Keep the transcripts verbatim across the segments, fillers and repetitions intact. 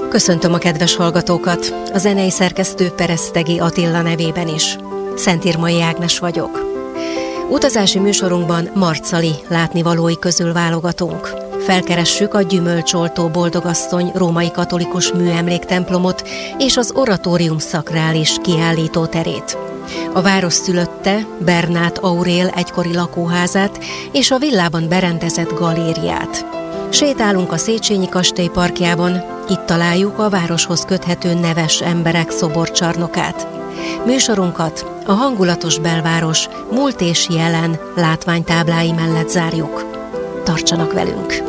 Köszöntöm a kedves hallgatókat, a zenei szerkesztő Peresztegi Attila nevében is. Szentírmai Ágnes vagyok. Utazási műsorunkban marcali látnivalói közül válogatunk. Felkeressük a Gyümölcsoltó Boldogasszony római katolikus műemléktemplomot és az Oratórium Szakrális kiállító terét. A város szülötte Bernát Aurél egykori lakóházát és a villában berendezett galériát. Sétálunk a Széchenyi kastély parkjában, itt találjuk a városhoz köthető neves emberek szoborcsarnokát. Műsorunkat a hangulatos belváros múlt és jelen látványtáblái mellett zárjuk. Tartsanak velünk!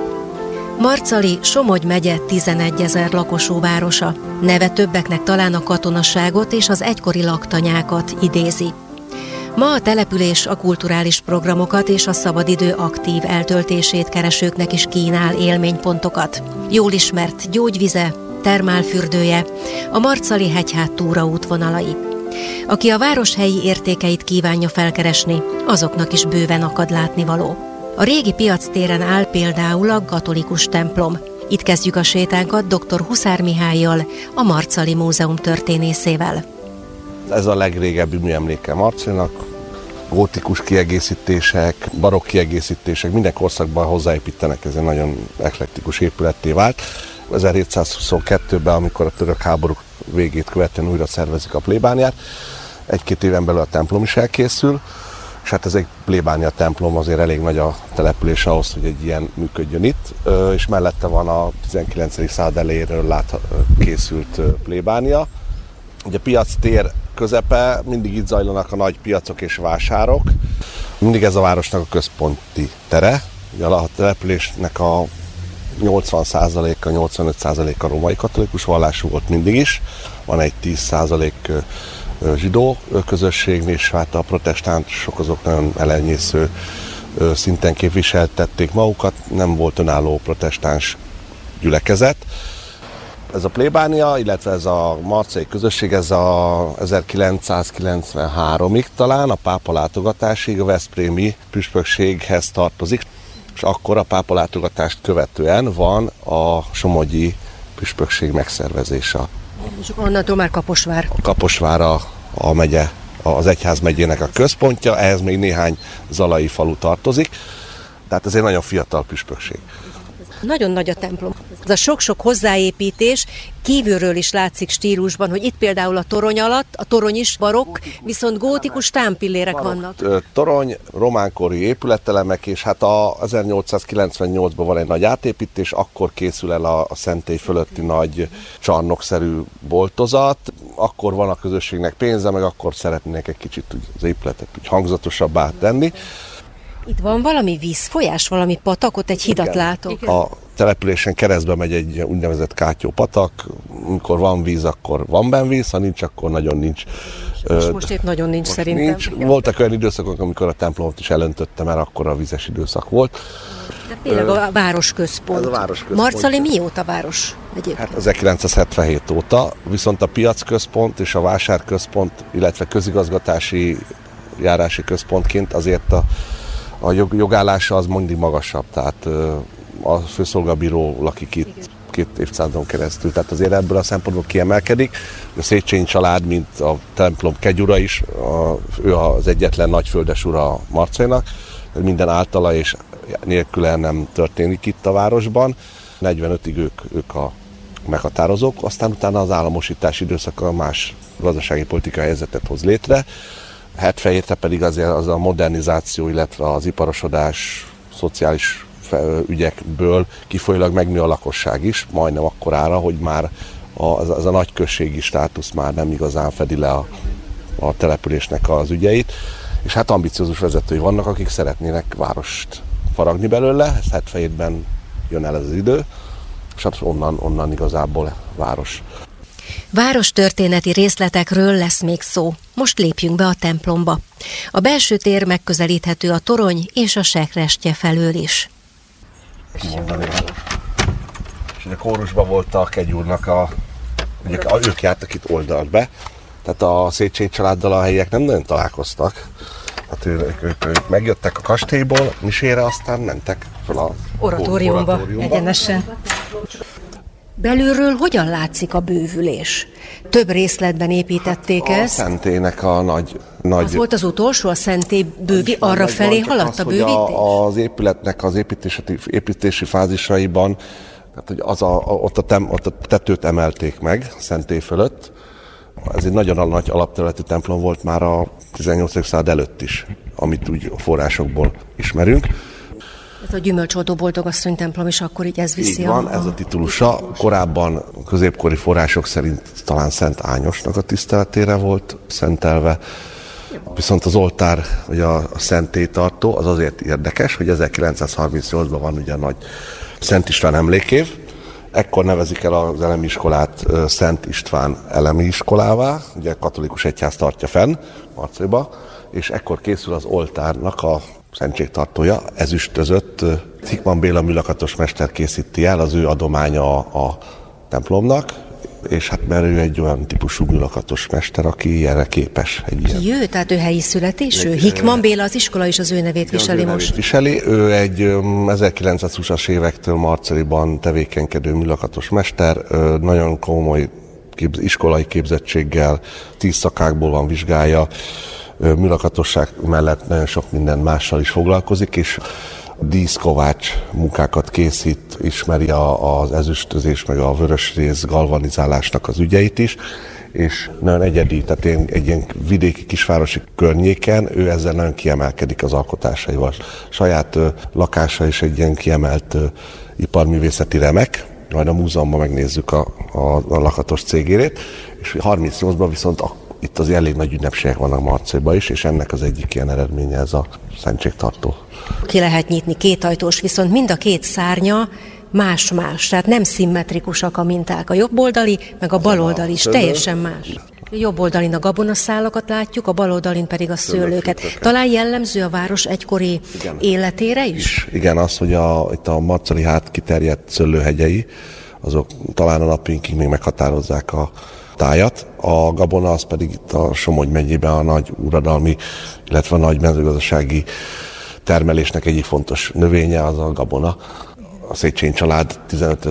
Marcali Somogy megye tizenegyezer lakosú városa. Neve többeknek talán a katonaságot és az egykori laktanyákat idézi. Ma a település a kulturális programokat és a szabadidő aktív eltöltését keresőknek is kínál élménypontokat. Jól ismert gyógyvize, termálfürdője, a Marcali hegyhát túraútvonalai. Aki a város helyi értékeit kívánja felkeresni, azoknak is bőven akad látnivaló. A régi piactéren áll például a katolikus templom. Itt kezdjük a sétánkat dr. Huszár Mihállyal, a Marcali Múzeum történészével. Ez a legrégebbi műemléke Marcalinak. Gótikus kiegészítések, barokk kiegészítések, minden korszakban hozzáépítenek, ez egy nagyon eklektikus épületté vált. ezerhétszázhuszonkettőben, amikor a török háborúk végét követően újra szervezik a plébániát, egy-két éven belül a templom is elkészül, és hát ez egy plébánia templom, azért elég nagy a település ahhoz, hogy egy ilyen működjön itt, és mellette van a tizenkilencedik század elejéről lát, készült plébánia. Ugye a piac tér közepe, mindig itt zajlanak a nagy piacok és vásárok. Mindig ez a városnak a központi tere. Ugye a településnek a nyolcvan százaléka, nyolcvanöt százaléka római katolikus vallású volt mindig is. Van egy tíz százalék zsidó közösség, és hát a protestánsok azok nagyon elenyésző szinten képviseltették magukat. Nem volt önálló protestáns gyülekezet. Ez a plébánia, illetve ez a marcai közösség, ez a ezerkilencszázkilencvenháromig talán a pápa látogatásig a veszprémi püspökséghez tartozik, és akkor a pápa látogatást követően van a somogyi püspökség megszervezése. És onnantól már Kaposvár. A Kaposvár a, a megye, az egyház megyének a központja, ehhez még néhány zalai falu tartozik, tehát ez egy nagyon fiatal püspökség. Nagyon nagy a templom. Ez a sok-sok hozzáépítés kívülről is látszik stílusban, hogy itt például a torony alatt, a torony is barokk, viszont gótikus támpillérek barokk vannak. Torony, románkori épületelemek, és hát a ezernyolcszázkilencvennyolcban van egy nagy átépítés, akkor készül el a, a szentély fölötti nagy csarnokszerű boltozat, akkor van a közösségnek pénze, meg akkor szeretnének egy kicsit az épületet úgy hangzatosabbá tenni. Itt van valami vízfolyás, valami patak, ott egy hidat Igen. látok. A településen keresztbe megy egy úgynevezett Kátyó patak, amikor van víz, akkor van benn víz, ha nincs, akkor nagyon nincs. És most épp nagyon nincs szerintem. Nincs. Voltak olyan időszakok, amikor a templomot is elöntötte, mert akkor a vizes időszak volt. De tényleg a városközpont. Ez a városközpont. Marcali mióta város egyébként? Hát ezerkilencszázhetvenhét óta, viszont a piacközpont és a vásárközpont, illetve közigazgatási járási központként azért a A jog, jogállása az mindig magasabb, tehát a főszolgabíró lakik itt két évszázadon keresztül, tehát azért ebből a szempontból kiemelkedik. A Széchenyi család, mint a templom kegyura is, a, ő az egyetlen nagyföldes ura Marcalinak, minden általa és nélküle nem történik itt a városban. negyvenötig ők, ők a meghatározók, aztán utána az államosítás időszaka más gazdasági politikai helyzetet hoz létre. hetvenhétre pedig azért az a modernizáció, illetve az iparosodás, szociális ügyekből kifolyólag megnő a lakosság is, majdnem akkorára, hogy már az, az a nagyközségi státusz már nem igazán fedi le a, a településnek az ügyeit. És hát ambiciózus vezetői vannak, akik szeretnének várost faragni belőle, ez hetvenhétben jön el ez az idő, és hát onnan, onnan igazából város. Várostörténeti részletekről lesz még szó. Most lépjünk be a templomba. A belső tér megközelíthető a torony és a sekrestye felől is. Mondani, és ugye kórusban volt a kegyúrnak a... Ugye ők jártak itt oldalt be, tehát a Széchenyi családdal a helyiek nem nagyon találkoztak. Hát ők, ők, ők megjöttek a kastélyból, misére, aztán mentek fel a oratóriumba, oratóriumba egyenesen. Belülről hogyan látszik a bővülés? Több részletben építették hát ezt. A szentélynek a nagy... nagy az volt az utolsó, a szentély bővi, arra felé haladt az, a bővítés? A, az épületnek az építési, építési fázisaiban, tehát, hogy az a, ott, a tem, ott a tetőt emelték meg szentély fölött. Ez egy nagyon nagy alapterületű templom volt már a tizennyolcadik század előtt is, amit úgy forrásokból ismerünk. Ez a gyümölcsoltó boldogasszony templom is akkor így ez viszi. Így van, a... ez a titulusa. Korábban középkori források szerint talán Szent Ányosnak a tiszteletére volt szentelve. Viszont az oltár, vagy a szentélytartó, az azért érdekes, hogy ezerkilencszázharmincnyolcban van ugye a nagy Szent István emlékév. Ekkor nevezik el az elemi iskolát Szent István elemi iskolává, ugye katolikus egyház tartja fenn Marcaliba, és ekkor készül az oltárnak a szentségtartója, ezüstözött Hickman Béla műlakatos mester készíti el, az ő adománya a, a templomnak, és hát mert ő egy olyan típusú műlakatos mester, aki erre képes. Egy ilyen. Jö, tehát ő helyi születésű? Hickman Béla az iskola is az ő nevét viseli most. most. Viseli. Ő egy ezerkilencszázhúszas évektől Marcaliban tevékenykedő műlakatos mester, nagyon komoly képz, iskolai képzettséggel, tíz szakákból van vizsgája, műlakatosság mellett nagyon sok minden mással is foglalkozik, és díszkovács munkákat készít, ismeri a, az ezüstözés, meg a vörösrész galvanizálásnak az ügyeit is, és nagyon egyedi, tehát én, egy ilyen vidéki kisvárosi környéken ő ezzel nagyon kiemelkedik az alkotásaival. Saját ö, lakása is egy ilyen kiemelt ö, iparművészeti remek, majd a múzeumban megnézzük a, a, a lakatos cégérét, és harmincnyolcban viszont a itt az elég nagy ünnepségek vannak Marcaliban is, és ennek az egyik ilyen eredménye ez a szentségtartó. Ki lehet nyitni kétajtós, viszont mind a két szárnya más-más, tehát nem szimmetrikusak a minták. A jobboldali, meg a baloldali is teljesen más. A jobb oldalin a gabonaszálakat látjuk, a bal oldalin pedig a szőlőket. Talán jellemző a város egykori igen. életére is? is? Igen, az, hogy a, itt a marcali hát kiterjedt szőlőhegyei, azok talán a napjainkig még meghatározzák a tájat. A gabona az pedig itt a Somogy megyében a nagy uradalmi, illetve a nagy mezőgazdasági termelésnek egyik fontos növénye az a gabona. A Széchenyi család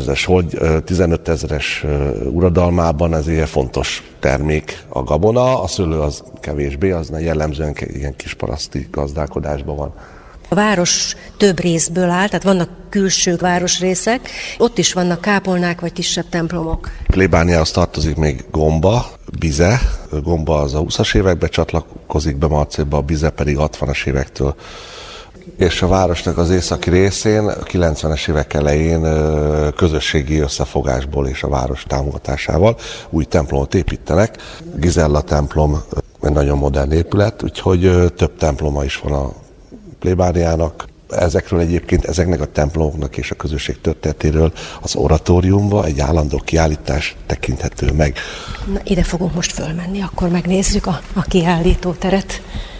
tizenöt ezeres uradalmában ez egy fontos termék a gabona, a szőlő az kevésbé, az jellemzően ilyen kisparaszti gazdálkodásban van. A város több részből áll, tehát vannak külső városrészek, ott is vannak kápolnák vagy kisebb templomok. Plébániához tartozik még Gomba, Bize. Gomba az a húszas években csatlakozik be Marcaliba, a Bize pedig hatvanas évektől. És a városnak az északi részén a kilencvenes évek elején közösségi összefogásból és a város támogatásával új templomot építenek. Gizella templom egy nagyon modern épület, úgyhogy több temploma is van a plébániának. Ezekről egyébként, ezeknek a templomoknak és a közösség történetéről az oratóriumban egy állandó kiállítás tekinthető meg. Na, ide fogunk most fölmenni, akkor megnézzük a, a kiállítóteret.